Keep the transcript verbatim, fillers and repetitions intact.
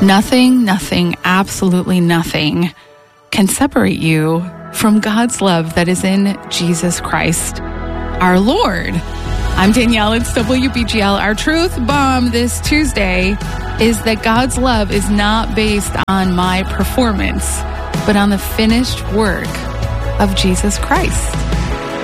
Nothing, nothing, absolutely nothing can separate you from God's love that is in Jesus Christ, our Lord. I'm Danielle. It's W B G L. Our truth bomb this Tuesday is that God's love is not based on my performance, but on the finished work of Jesus Christ.